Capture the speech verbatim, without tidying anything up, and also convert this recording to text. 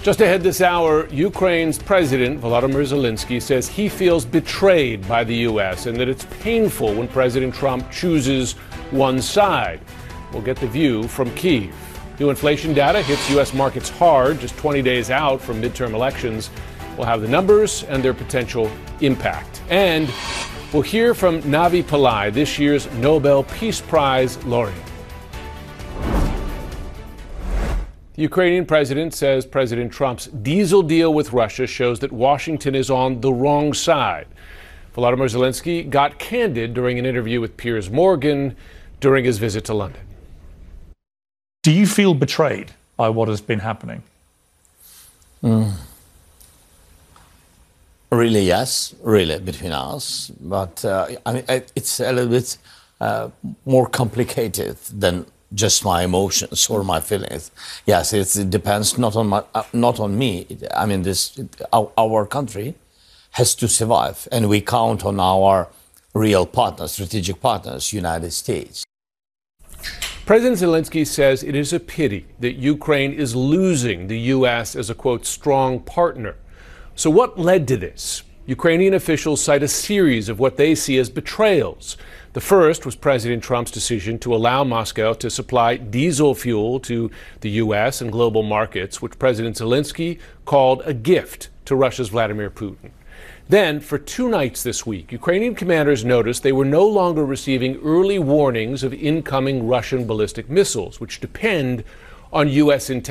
Just ahead this hour, Ukraine's President Volodymyr Zelensky says he feels betrayed by the U S and that it's painful when President Trump chooses one side. We'll get the view from Kyiv. New inflation data hits U S markets hard just twenty days out from midterm elections. We'll have the numbers and their potential impact. And we'll hear from Navi Pillai, this year's Nobel Peace Prize laureate. The Ukrainian president says President Trump's diesel deal with Russia shows that Washington is on the wrong side. Volodymyr Zelensky got candid during an interview with Piers Morgan during his visit to London. Do you feel betrayed by what has been happening? Mm. Really, yes, really, between us. But uh, I mean, it's a little bit uh, more complicated than just my emotions or my feelings. Yes, it's, it depends not on my, uh, not on me. I mean, this our, our country has to survive, and we count on our real partners, strategic partners, United States. President Zelensky says it is a pity that Ukraine is losing the U S as a, quote, strong partner. So what led to this? Ukrainian officials cite a series of what they see as betrayals. The first was President Trump's decision to allow Moscow to supply diesel fuel to the U S and global markets, which President Zelensky called a gift to Russia's Vladimir Putin. Then, for two nights this week, Ukrainian commanders noticed they were no longer receiving early warnings of incoming Russian ballistic missiles, which depend on U S intelligence.